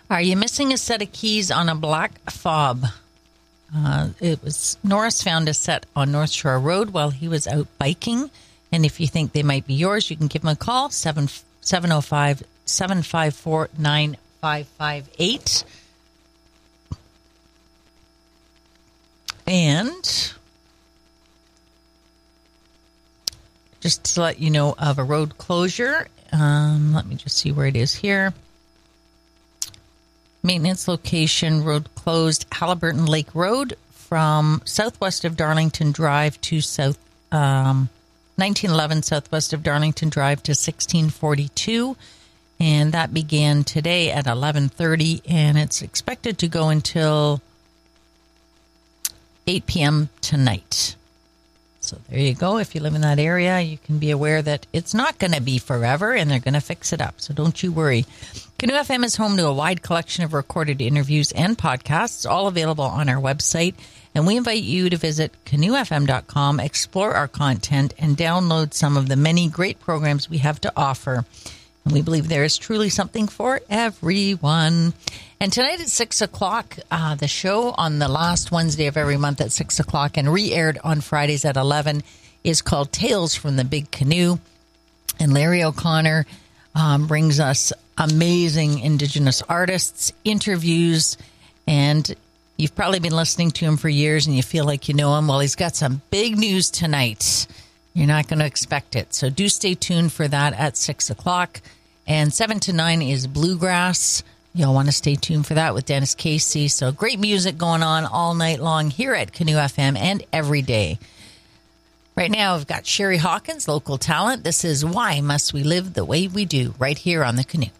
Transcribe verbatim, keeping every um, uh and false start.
Are you missing a set of keys on a black fob? Uh, it was Norris found a set on North Shore Road while he was out biking. And if you think they might be yours, you can give him a call, seven oh five, seven five four, nine five five eight. And just to let you know of a road closure, um, let me just see where it is here. Maintenance location, road closed, Halliburton Lake Road from southwest of Darlington Drive to south, um, nineteen eleven southwest of Darlington Drive to sixteen forty-two. And that began today at eleven thirty, and it's expected to go until eight p.m. tonight. So there you go. If you live in that area, you can be aware that it's not going to be forever and they're going to fix it up. So don't you worry. Canoe F M is home to a wide collection of recorded interviews and podcasts, all available on our website. And we invite you to visit canoe f m dot com, explore our content, and download some of the many great programs we have to offer. And we believe there is truly something for everyone. And tonight at six o'clock, uh, the show on the last Wednesday of every month at six o'clock and re-aired on Fridays at eleven is called Tales from the Big Canoe. And Larry O'Connor um, brings us amazing Indigenous artists, interviews, and you've probably been listening to him for years and you feel like you know him. Well, he's got some big news tonight. You're not going to expect it. So do stay tuned for that at six o'clock. And seven to nine is Bluegrass. You'll want to stay tuned for that with Dennis Casey. So great music going on all night long here at Canoe F M and every day. Right now, I've got Sherry Hawkins, local talent. This is Why Must We Live the Way We Do, right here on the Canoe.